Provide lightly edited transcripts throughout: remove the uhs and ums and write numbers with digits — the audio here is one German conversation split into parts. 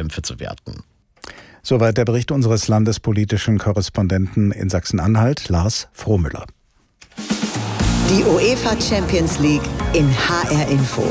Kämpfe zu werten. Soweit der Bericht unseres landespolitischen Korrespondenten in Sachsen-Anhalt, Lars Frohmüller. Die UEFA Champions League in HR Info.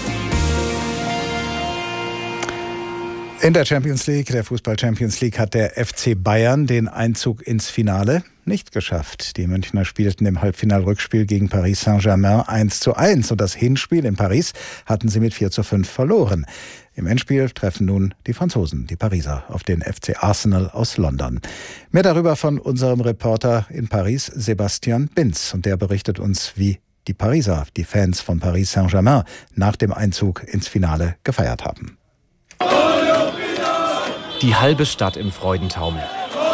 In der Champions League, der Fußball-Champions League, hat der FC Bayern den Einzug ins Finale nicht geschafft. Die Münchner spielten im Halbfinalrückspiel gegen Paris Saint-Germain 1:1 und das Hinspiel in Paris hatten sie mit 4:5 verloren. Im Endspiel treffen nun die Franzosen, die Pariser, auf den FC Arsenal aus London. Mehr darüber von unserem Reporter in Paris, Sebastian Binz. Und der berichtet uns, wie die Pariser, die Fans von Paris Saint-Germain, nach dem Einzug ins Finale gefeiert haben. Die halbe Stadt im Freudentaumel.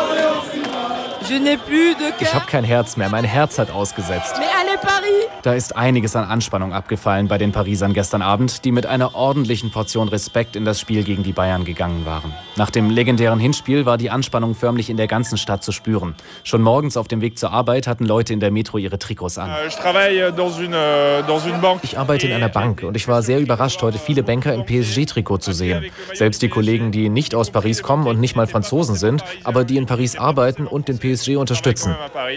Ich habe kein Herz mehr, mein Herz hat ausgesetzt. Da ist einiges an Anspannung abgefallen bei den Parisern gestern Abend, die mit einer ordentlichen Portion Respekt in das Spiel gegen die Bayern gegangen waren. Nach dem legendären Hinspiel war die Anspannung förmlich in der ganzen Stadt zu spüren. Schon morgens auf dem Weg zur Arbeit hatten Leute in der Metro ihre Trikots an. Ich arbeite in einer Bank und ich war sehr überrascht, heute viele Banker im PSG-Trikot zu sehen. Selbst die Kollegen, die nicht aus Paris kommen und nicht mal Franzosen sind, aber die in Paris arbeiten und den PSG unterstützen.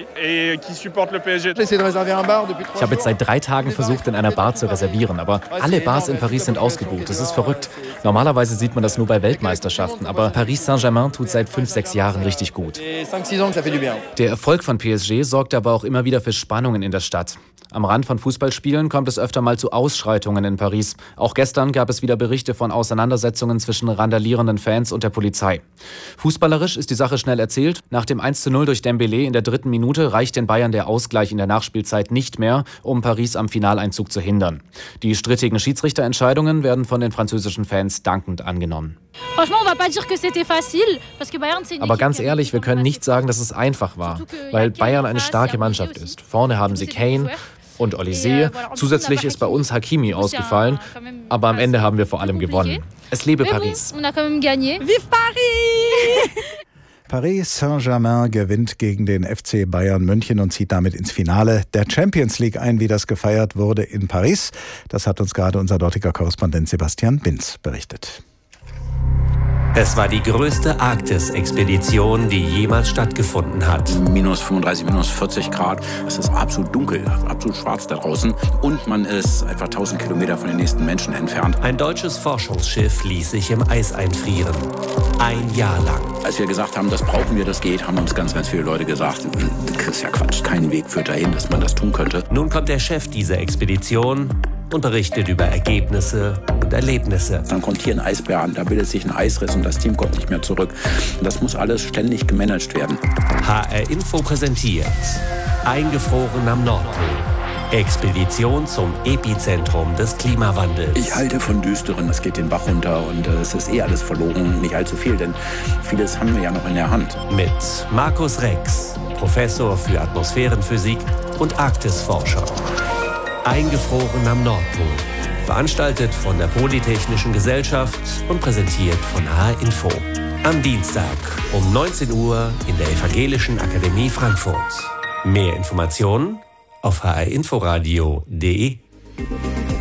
Ich habe jetzt seit 3 Tagen versucht, in einer Bar zu reservieren, aber alle Bars in Paris sind ausgebucht. Das ist verrückt. Normalerweise sieht man das nur bei Weltmeisterschaften, aber Paris Saint-Germain tut seit 5-6 Jahren richtig gut. Der Erfolg von PSG sorgt aber auch immer wieder für Spannungen in der Stadt. Am Rand von Fußballspielen kommt es öfter mal zu Ausschreitungen in Paris. Auch gestern gab es wieder Berichte von Auseinandersetzungen zwischen randalierenden Fans und der Polizei. Fußballerisch ist die Sache schnell erzählt. Nach dem 1:0 durch Dembélé in der 3. Minute reicht den Bayern der Ausgleich in der Nachspielzeit nicht mehr, um Paris am Finaleinzug zu hindern. Die strittigen Schiedsrichterentscheidungen werden von den französischen Fans dankend angenommen. Aber ganz ehrlich, wir können nicht sagen, dass es einfach war, weil Bayern eine starke Mannschaft ist. Vorne haben sie Kane und Olysée. Zusätzlich ist bei uns Hakimi ausgefallen, aber am Ende haben wir vor allem gewonnen. Es lebe Paris! Vive Paris! Paris Saint-Germain gewinnt gegen den FC Bayern München und zieht damit ins Finale der Champions League ein, wie das gefeiert wurde in Paris. Das hat uns gerade unser dortiger Korrespondent Sebastian Binz berichtet. Es war die größte Arktis-Expedition, die jemals stattgefunden hat. Minus 35, minus 40 Grad. Es ist absolut dunkel, absolut schwarz da draußen. Und man ist etwa 1000 Kilometer von den nächsten Menschen entfernt. Ein deutsches Forschungsschiff ließ sich im Eis einfrieren. 1 Jahr lang. Als wir gesagt haben, das brauchen wir, das geht, haben uns ganz, ganz viele Leute gesagt, das ist ja Quatsch, kein Weg führt dahin, dass man das tun könnte. Nun kommt der Chef dieser Expedition und berichtet über Ergebnisse und Erlebnisse. Dann kommt hier ein Eisbär an, da bildet sich ein Eisriss und das Team kommt nicht mehr zurück. Das muss alles ständig gemanagt werden. HR Info präsentiert Eingefroren am Nordpol. Expedition zum Epizentrum des Klimawandels. Ich halte von Düsteren, es geht den Bach runter und es ist alles verloren. Nicht allzu viel, denn vieles haben wir ja noch in der Hand. Mit Markus Rex, Professor für Atmosphärenphysik und Arktisforscher. Eingefroren am Nordpol. Veranstaltet von der Polytechnischen Gesellschaft und präsentiert von HR Info. Am Dienstag um 19 Uhr in der Evangelischen Akademie Frankfurt. Mehr Informationen auf hrinforadio.de.